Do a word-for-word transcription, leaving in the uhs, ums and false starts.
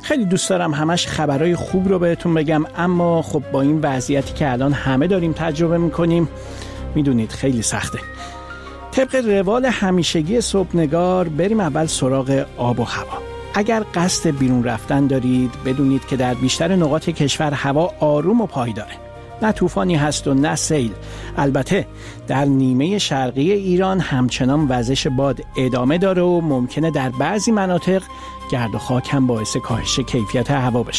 خیلی دوست دارم همش خبرهای خوب رو بهتون بگم، اما خب با این وضعیتی که الان همه داریم تجربه میکنیم میدونید خیلی سخته. طبق روال همیشگی صبحنگار بریم اول سراغ آب و هوا. اگر قصد بیرون رفتن دارید بدونید که در بیشتر نقاط کشور هوا آروم و پایداره. نه طوفانی هست و نه سیل. البته در نیمه شرقی ایران همچنان وزش باد ادامه داره و ممکنه در بعضی مناطق گرد و خاک هم باعث کاهش کیفیت هوا بشه.